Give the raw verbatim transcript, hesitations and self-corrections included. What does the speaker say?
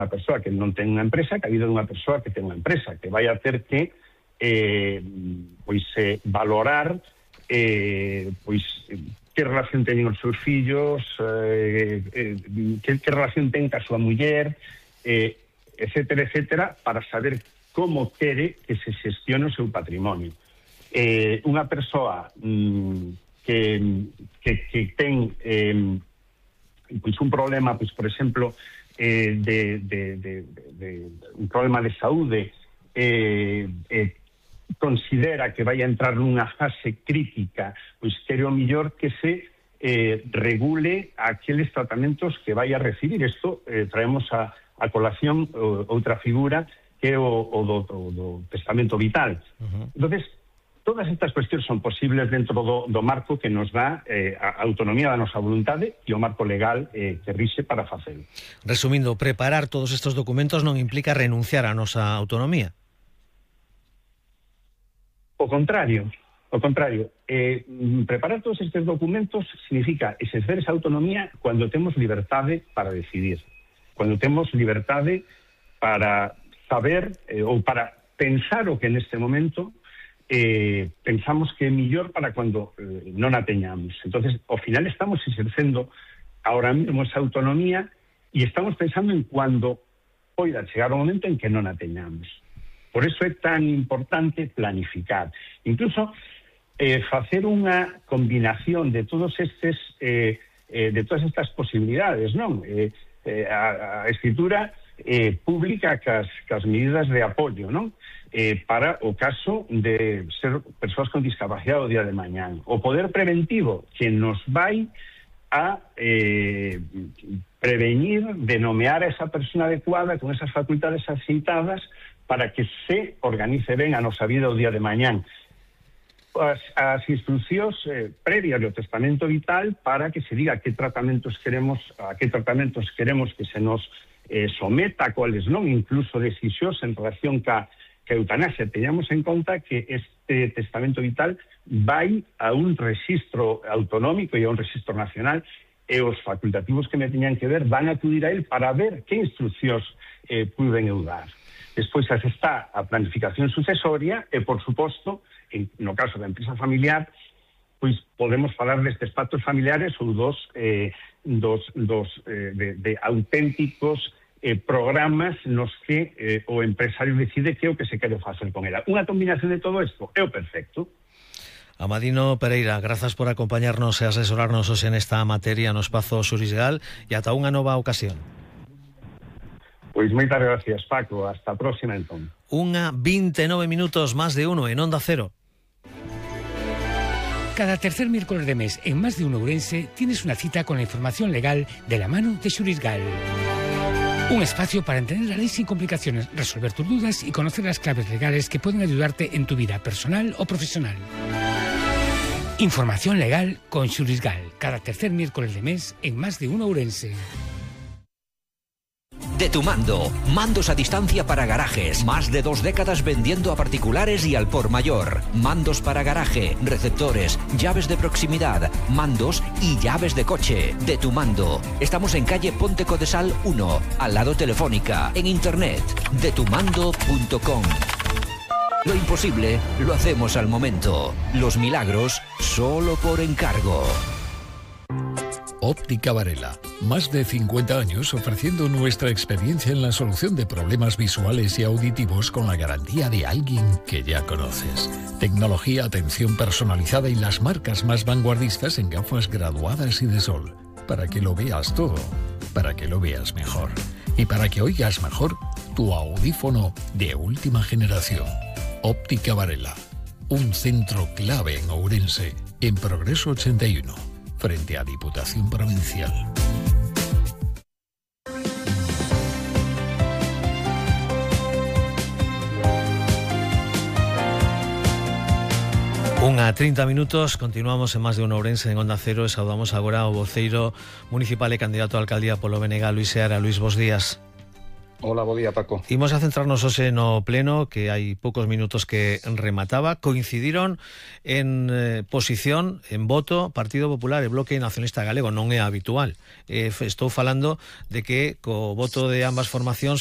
unha persoa que non ten unha empresa que a vida dunha persoa que ten unha empresa, que vai a ter que eh, pois eh, valorar eh, pois que relación teñen os seus fillos, eh, eh, que, que relación ten ca súa muller, eh, etcétera, etcétera, para saber como quere que se xestione o seu patrimonio. Eh, unha persoa mm, que, que, que ten eh, pois un problema, pois por exemplo, eh, de, de, de, de, de un problema de saúde, eh, eh, considera que vai a entrar nunha fase crítica, pois quere o millor que se eh, regule aqueles tratamentos que vai a recibir. Isto eh, traemos a, a colación o, outra figura que é o, o, do, o do testamento vital. Uh-huh. Entonces, todas estas cuestións son posibles dentro do, do marco que nos dá eh, a autonomía da nosa voluntade e o marco legal eh, que rixe para facelo. Resumindo, preparar todos estes documentos non implica renunciar á nosa autonomía. O contrario, o contrario. Eh, preparar todos estes documentos significa exercer esa autonomía cando temos liberdade para decidir, cando temos liberdade para saber eh, ou para pensar o que neste momento Eh, pensamos que é millor para cando eh, non a teñamos. Entonces, ao final estamos exercendo ahora mesmo esa autonomía e estamos pensando en cando poida chegar o momento en que non a teñamos. Por eso é tan importante planificar. Incluso eh, facer unha combinación de todos estes eh, eh, de todas estas posibilidades, non? Eh, eh, a, a escritura eh, pública cas, cas medidas de apoio, non? Eh, para o caso de ser persoas con discapacidade o día de mañán. O poder preventivo que nos vai a eh, prevenir de nomear a esa persona adecuada con esas facultades aceitadas para que se organice ben a nosa vida o día de mañán. As, as instruccións eh, previas do testamento vital para que se diga que tratamentos queremos, a que tratamentos queremos que se nos eh, someta, cuales non, incluso decisións en relación ca que a eutanasia. Teñamos en conta que este testamento vital vai a un registro autonómico e a un registro nacional e os facultativos que me teñan que ver van a acudir a él para ver que instruccións eh, puiden eu dar. Despois as está a planificación sucesoria e, por suposto, en, no caso da empresa familiar, pois podemos falar destes pactos familiares ou dos, eh, dos, dos eh, de, de auténticos Eh, programas nos que eh, o empresario decide que é o que se quere facer con ela. Unha combinación de todo isto é o perfecto. Amadino Pereira, grazas por acompañarnos e asesorarnos hoxe nesta materia no espazo Xurisgal e ata unha nova ocasión. Pois moitas gracias, Paco. Hasta a próxima, entón. Unha vinte e nove minutos, máis de uno en Onda Cero. Cada tercer miércoles de mes en Más de Uno Ourense tienes una cita con la información legal de la mano de Xurisgal. Un espacio para entender la ley sin complicaciones, resolver tus dudas y conocer las claves legales que pueden ayudarte en tu vida personal o profesional. Información legal con Xurisgal, cada tercer miércoles de mes en Más de Uno Ourense. De Tu Mando, mandos a distancia para garajes, más de dos décadas vendiendo a particulares y al por mayor. Mandos para garaje, receptores, llaves de proximidad, mandos y llaves de coche. De Tu Mando. Estamos en calle Ponte Codesal uno, al lado Telefónica, en internet, de tu mando punto com. Lo imposible lo hacemos al momento. Los milagros solo por encargo. Óptica Varela. Más de cincuenta años ofreciendo nuestra experiencia en la solución de problemas visuales y auditivos con la garantía de alguien que ya conoces. Tecnología, atención personalizada y las marcas más vanguardistas en gafas graduadas y de sol. Para que lo veas todo, para que lo veas mejor. Y para que oigas mejor tu audífono de última generación. Óptica Varela. Un centro clave en Ourense, en Progreso ochenta y uno. Frente a Diputación Provincial. Unha trinta minutos, continuamos en Más de Uno Ourense en Onda Cero e saudamos agora ao voceiro municipal e candidato a alcaldía polo B N G, Luís Seara. Luís, bos días. Hola, bo día, Paco. Imos a centrarnos hoxe no pleno, que hai poucos minutos que remataba. Coincidiron en eh, posición, en voto, Partido Popular e Bloque Nacionalista Galego. Non é habitual. Eh, estou falando de que co voto de ambas formacións